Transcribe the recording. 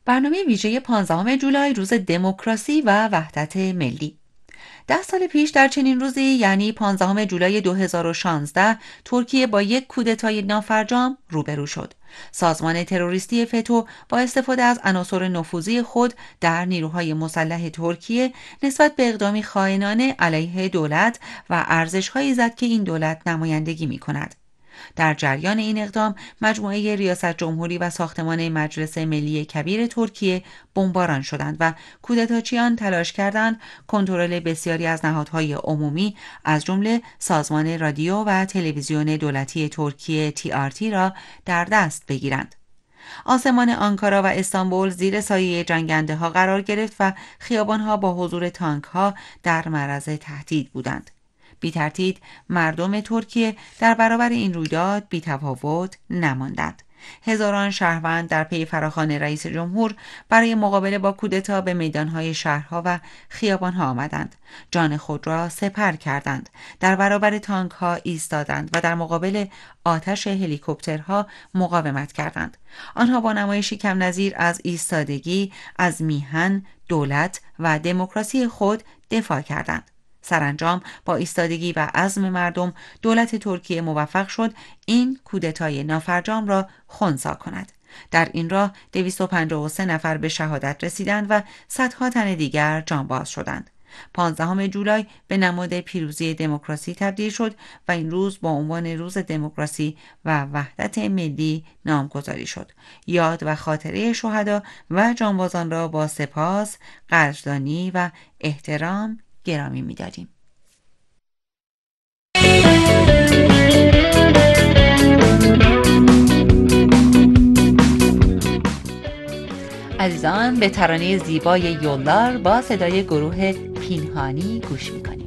برنامه ویژه 15 جولای روز دموکراسی و وحدت ملی. 10 سال پیش در چنین روزی یعنی 15 جولای 2016 ترکیه با یک کودتای نافرجام روبرو شد. سازمان تروریستی فتو با استفاده از عناصر نفوذی خود در نیروهای مسلح ترکیه نسبت به اقدامی خائنانه علیه دولت و ارزش‌هایی زد که این دولت نمایندگی می‌کند. در جریان این اقدام مجموعه ریاست جمهوری و ساختمان مجلس ملی کبیر ترکیه بمباران شدند و کودتاچیان تلاش کردند کنترل بسیاری از نهادهای عمومی از جمله سازمان رادیو و تلویزیون دولتی ترکیه TRT را در دست بگیرند. آسمان آنکارا و استانبول زیر سایه جنگنده ها قرار گرفت و خیابان ها با حضور تانک ها در معرض تهدید بودند. بی تردید مردم ترکیه در برابر این رویداد بی تفاوت نماندند. هزاران شهروند در پی فراخوان رئیس جمهور برای مقابله با کودتا به میدانهای شهرها و خیابانها آمدند. جان خود را سپر کردند. در برابر تانک ها ایستادند و در مقابل آتش هلیکوپترها مقاومت کردند. آنها با نمایشی کم نظیر از ایستادگی، از میهن، دولت و دموکراسی خود دفاع کردند. سرانجام با ایستادگی و عزم مردم دولت ترکیه موفق شد این کودتای نافرجام را خنثی کند. در این راه 253 نفر به شهادت رسیدند و صدها تن دیگر جانباز شدند. 15 جولای به نماد پیروزی دموکراسی تبدیل شد و این روز با عنوان روز دموکراسی و وحدت ملی نامگذاری شد. یاد و خاطره شهدا و جانبازان را با سپاس، قدردانی و احترام گرامی می‌داریم. عزیزان به ترانه زیبای یولدار با صدای گروه پینهانی گوش می‌کنیم.